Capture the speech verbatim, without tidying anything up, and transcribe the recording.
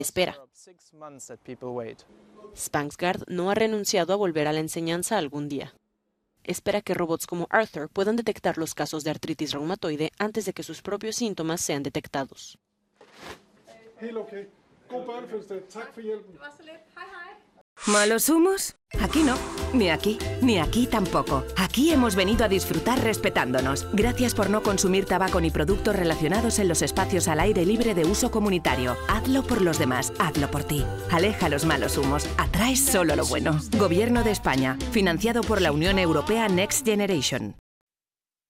espera. Spanksgaard no ha renunciado a volver a la enseñanza algún día. Espera que robots como Arthur puedan detectar los casos de artritis reumatoide antes de que sus propios síntomas sean detectados. ¿Malos humos? Aquí no. Ni aquí, ni aquí tampoco. Aquí hemos venido a disfrutar respetándonos. Gracias por no consumir tabaco ni productos relacionados en los espacios al aire libre de uso comunitario. Hazlo por los demás, hazlo por ti. Aleja los malos humos. Atrae solo lo bueno. Gobierno de España. Financiado por la Unión Europea Next Generation.